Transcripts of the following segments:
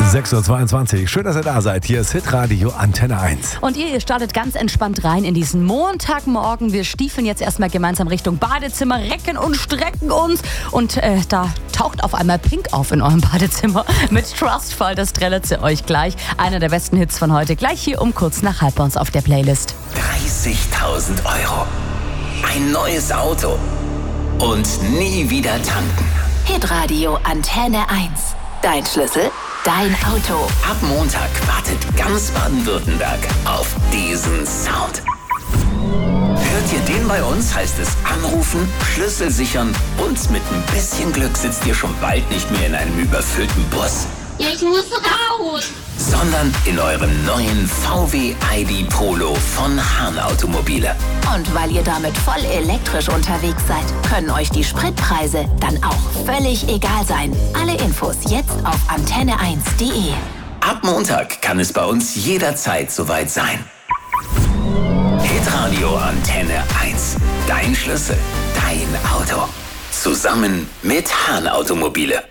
6:22 Uhr. Schön, dass ihr da seid. Hier ist Hitradio Antenne 1. Und ihr startet ganz entspannt rein in diesen Montagmorgen. Wir stiefeln jetzt erstmal gemeinsam Richtung Badezimmer, recken und strecken uns. Und da taucht auf einmal Pink auf in eurem Badezimmer mit Trustfall. Das trällert sie euch gleich. Einer der besten Hits von heute. Gleich hier um kurz nach halb bei uns auf der Playlist. 30.000 Euro. Ein neues Auto. Und nie wieder tanken. Hitradio Antenne 1. Dein Schlüssel, dein Auto. Ab Montag wartet ganz Baden-Württemberg auf diesen Sound. Hört ihr den bei uns, heißt es anrufen, Schlüssel sichern und mit ein bisschen Glück sitzt ihr schon bald nicht mehr in einem überfüllten Bus. Ich muss raus! Sondern in eurem neuen VW ID Polo von Hahn Automobile. Und weil ihr damit voll elektrisch unterwegs seid, können euch die Spritpreise dann auch völlig egal sein. Alle Infos jetzt auf antenne1.de. Ab Montag kann es bei uns jederzeit soweit sein. Hitradio Antenne 1. Dein Schlüssel, dein Auto. Zusammen mit Hahn Automobile.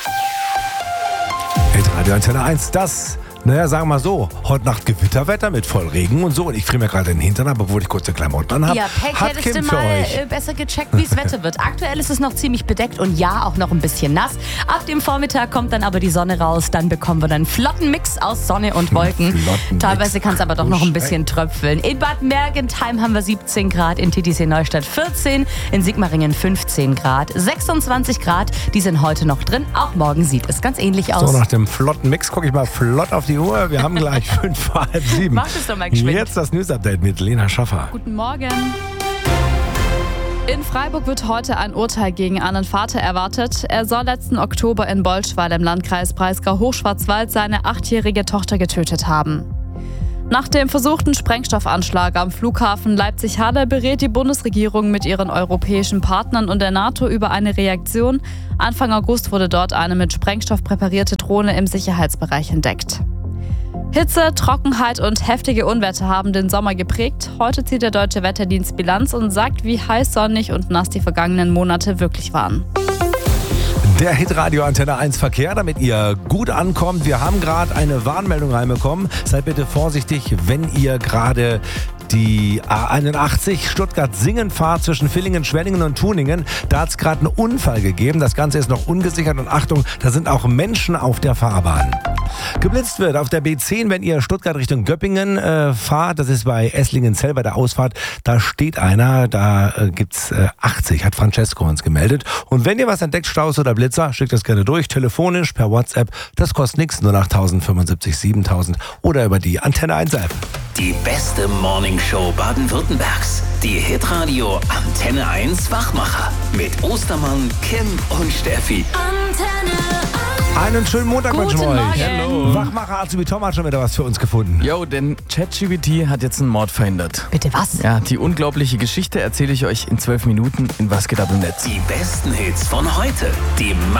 Hitradio Antenne 1, das, sagen wir mal so, heute Nacht Gewitterwetter mit voll Regen und so. Und ich friere mir gerade den Hintern ab, obwohl ich kurze Klamotten an habe. Ja, Pech, Hat hättest du Kim für mal euch. besser gecheckt, wie es Wetter wird. Aktuell ist es noch ziemlich bedeckt und ja, auch noch ein bisschen nass. Ab dem Vormittag kommt dann aber die Sonne raus. Dann bekommen wir einen flotten Mix aus Sonne und Wolken. Teilweise kann es aber doch noch ein bisschen tröpfeln. In Bad Mergentheim haben wir 17 Grad, in Titisee Neustadt 14, in Sigmaringen 15 Grad, 26 Grad, die sind heute noch drin. Auch morgen sieht es ganz ähnlich aus. So, nach dem flotten Mix gucke ich mal flott auf die Uhr. Wir haben gleich 6:55. Mach es doch mal geschwind. Jetzt das News-Update mit Lena Schaffer. Guten Morgen. In Freiburg wird heute ein Urteil gegen einen Vater erwartet. Er soll letzten Oktober in Bolschweiler im Landkreis Breisgau-Hochschwarzwald seine 8-jährige Tochter getötet haben. Nach dem versuchten Sprengstoffanschlag am Flughafen Leipzig-Halle berät die Bundesregierung mit ihren europäischen Partnern und der NATO über eine Reaktion. Anfang August wurde dort eine mit Sprengstoff präparierte Drohne im Sicherheitsbereich entdeckt. Hitze, Trockenheit und heftige Unwetter haben den Sommer geprägt. Heute zieht der Deutsche Wetterdienst Bilanz und sagt, wie heiß, sonnig und nass die vergangenen Monate wirklich waren. Der Hitradio Antenne 1 Verkehr, damit ihr gut ankommt. Wir haben gerade eine Warnmeldung reinbekommen. Seid bitte vorsichtig, wenn ihr gerade die A81 Stuttgart-Singen fahrt zwischen Villingen, Schwenningen und Tuningen. Da hat es gerade einen Unfall gegeben. Das Ganze ist noch ungesichert und Achtung, da sind auch Menschen auf der Fahrbahn. Geblitzt wird auf der B10, wenn ihr Stuttgart Richtung Göppingen fahrt. Das ist bei Esslingen-Zell bei der Ausfahrt. Da steht einer, da gibt's 80, hat Francesco uns gemeldet. Und wenn ihr was entdeckt, Staus oder Blitzer, schickt das gerne durch, telefonisch, per WhatsApp. Das kostet nichts, nur nach 1075 7000 oder über die Antenne 1 App. Die beste Morningshow Baden-Württembergs. Die Hitradio Antenne 1 Wachmacher. Mit Ostermann, Kim und Steffi. Antenne 1. Einen schönen Montag wünschen wir euch. Morgen. Hallo. Wachmacher Azubi Tom hat schon wieder was für uns gefunden. Jo, denn ChatGPT hat jetzt einen Mord verhindert. Bitte was? Ja, die unglaubliche Geschichte erzähle ich euch in 12 Minuten in Was geht ab im Netz. Die besten Hits von heute. Die